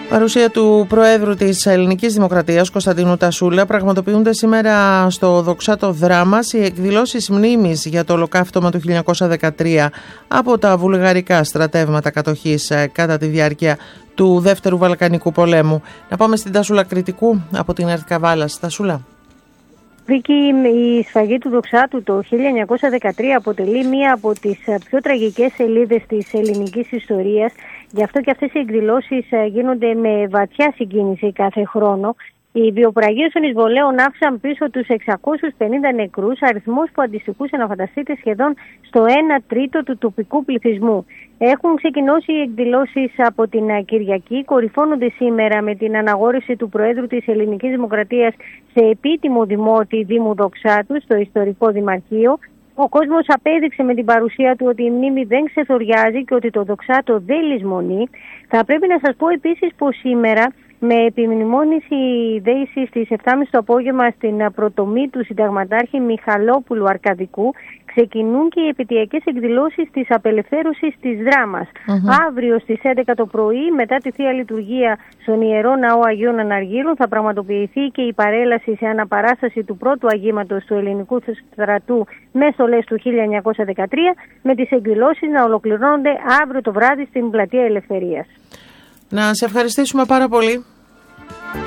Παρουσία του Προέδρου της Ελληνικής Δημοκρατίας, Κωνσταντίνου Τασούλα, πραγματοποιούνται σήμερα στο Δοξάτο Δράμας οι εκδηλώσεις μνήμης για το ολοκαύτωμα του 1913 από τα βουλγαρικά στρατεύματα κατοχής κατά τη διάρκεια του Δεύτερου Βαλκανικού Πολέμου. Να πάμε στην Τασούλα Κρητικού από την ΕΡΤ Καβάλας. Τασούλα. Βίκη, η σφαγή του Δοξάτου το 1913 αποτελεί μία από τις πιο τραγικές σελίδες της ελληνικής ιστορίας. Γι' αυτό και αυτές οι εκδηλώσεις γίνονται με βαθιά συγκίνηση κάθε χρόνο. Οι βιοπραγίες των εισβολέων άφησαν πίσω τους 650 νεκρούς, αριθμός που αντιστοιχούσε, να φανταστείτε, σχεδόν στο 1 τρίτο του τοπικού πληθυσμού. Έχουν ξεκινήσει οι εκδηλώσεις από την Κυριακή, κορυφώνονται σήμερα με την αναγόρευση του Προέδρου της Ελληνικής Δημοκρατίας σε επίτιμο δημότη Δήμου Δοξάτου στο ιστορικό Δημαρχείο. Ο κόσμος απέδειξε με την παρουσία του ότι η μνήμη δεν ξεθοριάζει και ότι το Δοξάτο δεν λησμονεί. Θα πρέπει να σας πω επίσης πως σήμερα, με επιμνημόνηση δέηση στις 7.30 το απόγευμα στην πρωτομή του συνταγματάρχη Μιχαλόπουλου Αρκαδικού, ξεκινούν και οι επαιτειακές εκδηλώσεις της απελευθέρωσης της Δράμας. Αύριο στις 11 το πρωί, μετά τη Θεία Λειτουργία στον Ιερό Ναό Αγίων Αναργύρων, θα πραγματοποιηθεί και η παρέλαση σε αναπαράσταση του πρώτου αγήματος του ελληνικού στρατού με στολές του 1913, με τις εκδηλώσεις να ολοκληρώνονται αύριο το βράδυ στην Πλατεία Ελευθερίας. Να σε ευχαριστήσουμε πάρα πολύ.